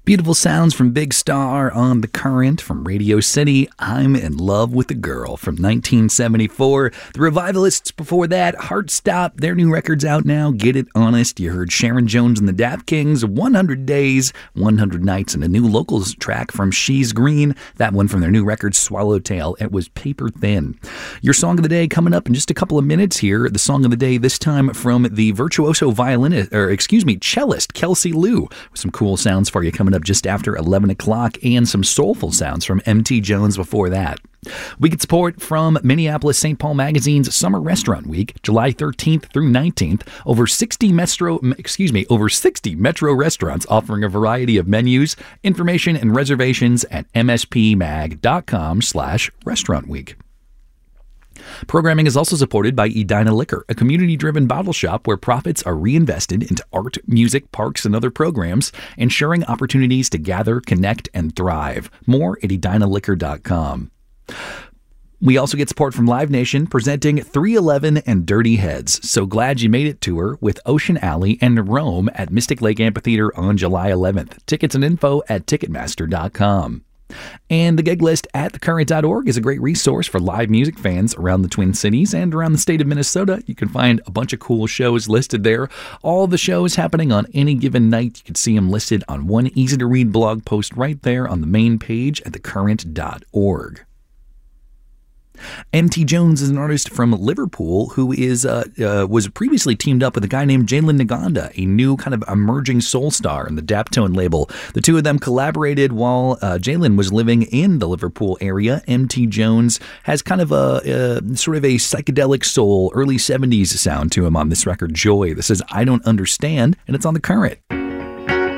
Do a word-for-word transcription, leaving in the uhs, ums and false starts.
Beautiful sounds from Big Star on The Current. From Radio City, I'm in Love with a Girl from nineteen seventy-four. The Revivalists before that, Heart Stop. Their new record's out now, Get It Honest. You heard Sharon Jones and the Dap Kings, one hundred days, one hundred nights, and a new locals track from She's Green. That one from their new record, Swallowtail. It was Paper Thin. Your song of the day coming up in just a couple of minutes here. The song of the day this time from the virtuoso violinist, or excuse me, cellist, Kelsey Lou. With some cool sounds for you coming up just after eleven o'clock, and some soulful sounds from M T Jones before that. We get support from Minneapolis Saint Paul Magazine's Summer Restaurant Week, July thirteenth through nineteenth. Over sixty metro, excuse me, over sixty metro restaurants offering a variety of menus. Information and reservations at mspmag.com slash restaurant week. Programming is also supported by Edina Liquor, a community-driven bottle shop where profits are reinvested into art, music, parks, and other programs, ensuring opportunities to gather, connect, and thrive. More at edina liquor dot com. We also get support from Live Nation, presenting three eleven and Dirty Heads. So glad you made it tour with Ocean Alley and Rome at Mystic Lake Amphitheater on July eleventh. Tickets and info at ticketmaster dot com. And the gig list at the current dot org is a great resource for live music fans around the Twin Cities and around the state of Minnesota. You can find a bunch of cool shows listed there. All the shows happening on any given night. You can see them listed on one easy-to-read blog post right there on the main page at the current dot org. M T Jones is an artist from Liverpool who is uh, uh, was previously teamed up with a guy named Jalen Naganda, a new kind of emerging soul star in the Daptone label. The two of them collaborated while uh, Jalen was living in the Liverpool area. M T Jones has kind of a, a sort of a psychedelic soul, early seventies sound to him on this record, Joy. This is I Don't Understand, and it's on The Current.